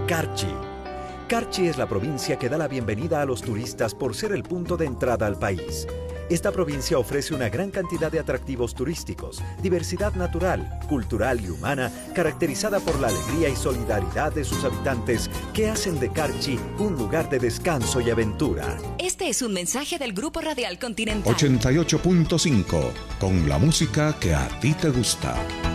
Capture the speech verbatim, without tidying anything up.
Carchi. Carchi es la provincia que da la bienvenida a los turistas por ser el punto de entrada al país. Esta provincia ofrece una gran cantidad de atractivos turísticos, diversidad natural, cultural y humana, caracterizada por la alegría y solidaridad de sus habitantes, que hacen de Carchi un lugar de descanso y aventura. Este es un mensaje del Grupo Radial Continental. ochenta y ocho punto cinco, con la música que a ti te gusta.